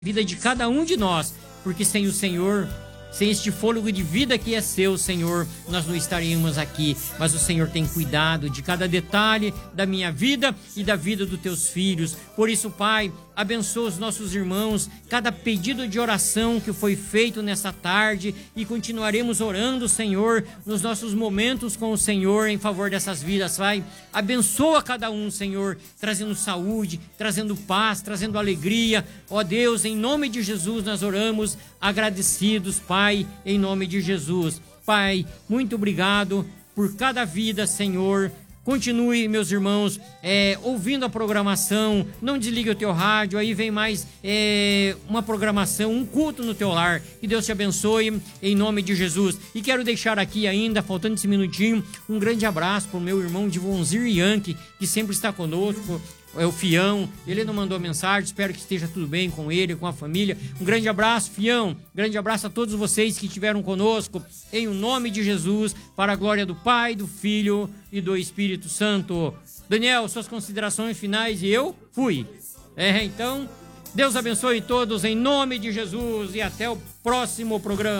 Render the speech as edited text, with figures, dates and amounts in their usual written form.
vida de cada um de nós, porque sem o Senhor, sem este fôlego de vida que é seu, Senhor, nós não estaríamos aqui. Mas o Senhor tem cuidado de cada detalhe da minha vida e da vida dos teus filhos. Por isso, Pai, abençoa os nossos irmãos, cada pedido de oração que foi feito nessa tarde, e continuaremos orando, Senhor, nos nossos momentos com o Senhor em favor dessas vidas, Pai. Abençoa cada um, Senhor, trazendo saúde, trazendo paz, trazendo alegria. Ó Deus, em nome de Jesus nós oramos agradecidos, Pai, em nome de Jesus. Pai, muito obrigado por cada vida, Senhor. Continue, meus irmãos, ouvindo a programação. Não desligue o teu rádio. Aí vem mais uma programação, um culto no teu lar. Que Deus te abençoe em nome de Jesus. E quero deixar aqui ainda, faltando esse minutinho, um grande abraço para o meu irmão Divonzir Yankee, que sempre está conosco. É o Fião, ele não mandou mensagem, espero que esteja tudo bem com ele, com a família. Um grande abraço, Fião, grande abraço a todos vocês que estiveram conosco, em o nome de Jesus, para a glória do Pai, do Filho e do Espírito Santo. Daniel, suas considerações finais, e eu fui. Então, Deus abençoe todos em nome de Jesus e até o próximo programa.